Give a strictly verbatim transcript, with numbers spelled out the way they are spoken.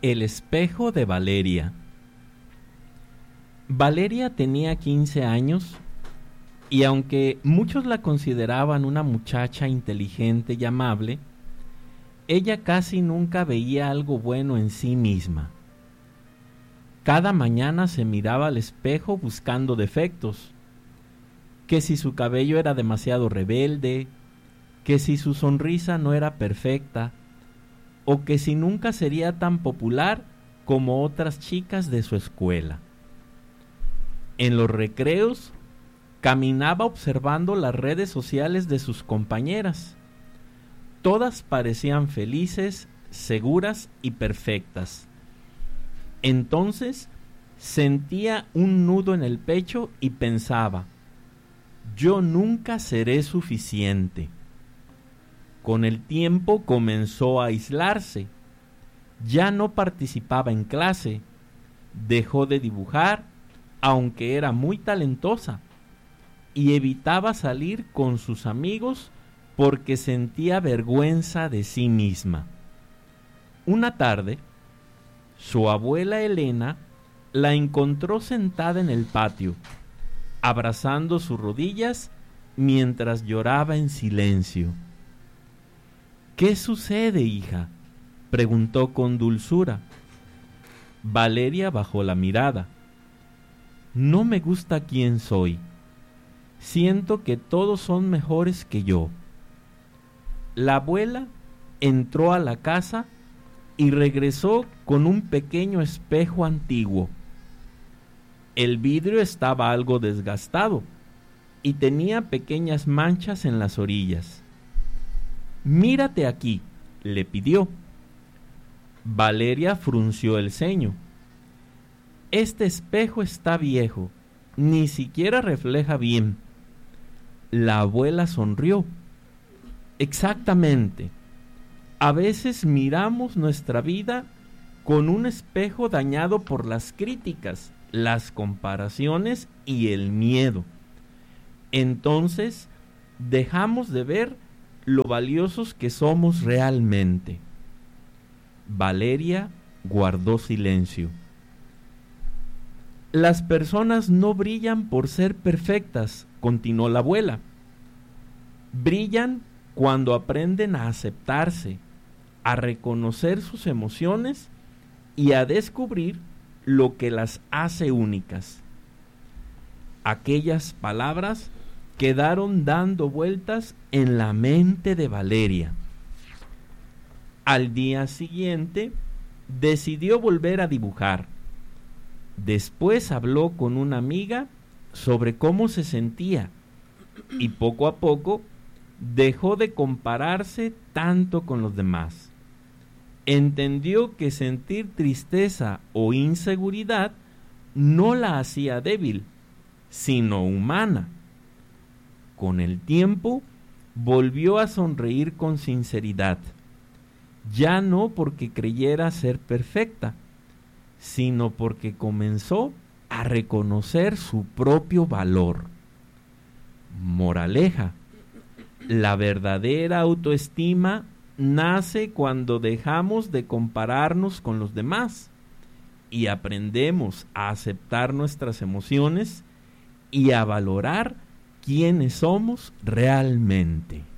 El espejo de Valeria. Valeria tenía quince años y aunque muchos la consideraban una muchacha inteligente y amable, ella casi nunca veía algo bueno en sí misma. Cada mañana se miraba al espejo buscando defectos, que si su cabello era demasiado rebelde, que si su sonrisa no era perfecta, o que si nunca sería tan popular como otras chicas de su escuela. En los recreos, caminaba observando las redes sociales de sus compañeras. Todas parecían felices, seguras y perfectas. Entonces, sentía un nudo en el pecho y pensaba: yo nunca seré suficiente. Con el tiempo comenzó a aislarse. Ya no participaba en clase. Dejó de dibujar, aunque era muy talentosa, y evitaba salir con sus amigos porque sentía vergüenza de sí misma. Una tarde, su abuela Elena la encontró sentada en el patio, abrazando sus rodillas mientras lloraba en silencio. ¿Qué sucede, hija?, preguntó con dulzura. Valeria bajó la mirada. No me gusta quién soy. Siento que todos son mejores que yo. La abuela entró a la casa y regresó con un pequeño espejo antiguo. El vidrio estaba algo desgastado y tenía pequeñas manchas en las orillas. Mírate aquí, le pidió. Valeria frunció el ceño. Este espejo está viejo, ni siquiera refleja bien. La abuela sonrió. Exactamente. A veces miramos nuestra vida con un espejo dañado por las críticas, las comparaciones y el miedo. Entonces, dejamos de ver lo valiosos que somos realmente. Valeria guardó silencio. Las personas no brillan por ser perfectas, continuó la abuela. Brillan cuando aprenden a aceptarse, a reconocer sus emociones y a descubrir lo que las hace únicas. Aquellas palabras quedaron dando vueltas en la mente de Valeria. Al día siguiente, decidió volver a dibujar. Después habló con una amiga sobre cómo se sentía y poco a poco dejó de compararse tanto con los demás. Entendió que sentir tristeza o inseguridad no la hacía débil, sino humana. Con el tiempo, volvió a sonreír con sinceridad, ya no porque creyera ser perfecta, sino porque comenzó a reconocer su propio valor. Moraleja: la verdadera autoestima nace cuando dejamos de compararnos con los demás y aprendemos a aceptar nuestras emociones y a valorar quiénes somos realmente.